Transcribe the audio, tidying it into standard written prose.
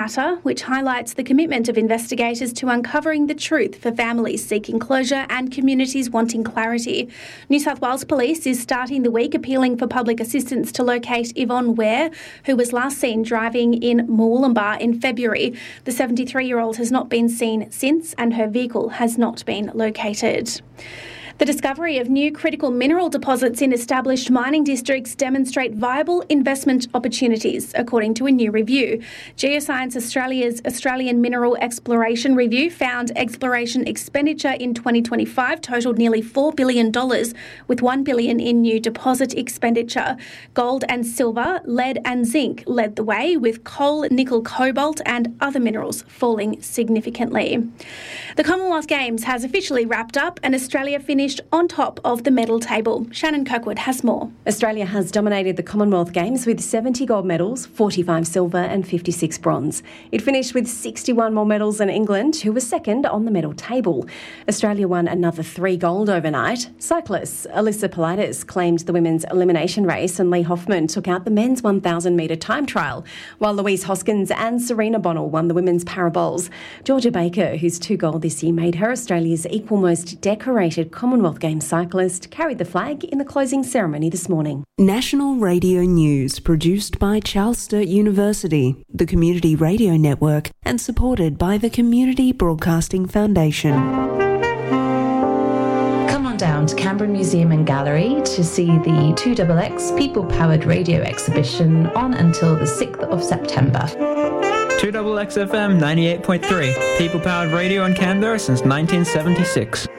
Matter, which highlights the commitment of investigators to uncovering the truth for families seeking closure and communities wanting clarity. New South Wales Police is starting the week appealing for public assistance to locate Yvonne Ware, who was last seen driving in Murwillumbah in February. The 73-year-old has not been seen since, and her vehicle has not been located. The discovery of new critical mineral deposits in established mining districts demonstrate viable investment opportunities, according to a new review. Geoscience Australia's Australian Mineral Exploration Review found exploration expenditure in 2025 totalled nearly $4 billion, with $1 billion in new deposit expenditure. Gold and silver, lead and zinc led the way, with coal, nickel, cobalt and other minerals falling significantly. The Commonwealth Games has officially wrapped up and Australia finished on top of the medal table. Shannon Kirkwood has more. Australia has dominated the Commonwealth Games with 70 gold medals, 45 silver and 56 bronze. It finished with 61 more medals than England, who was second on the medal table. Australia won another 3 gold overnight. Cyclists Alyssa Politis claimed the women's elimination race and Lee Hoffman took out the men's 1,000-metre time trial, while Louise Hoskins and Serena Bonnell won the women's parabols. Georgia Baker, whose 2 gold this year made her Australia's equal most decorated Commonwealth Games cyclist, carried the flag in the closing ceremony this morning. National Radio News, produced by Charles Sturt University, the Community Radio Network, and supported by the Community Broadcasting Foundation. Come on down to Canberra Museum and Gallery to see the 2XX People Powered Radio exhibition on until the 6th of September. 2XXFM 98.3, People Powered Radio in Canberra since 1976.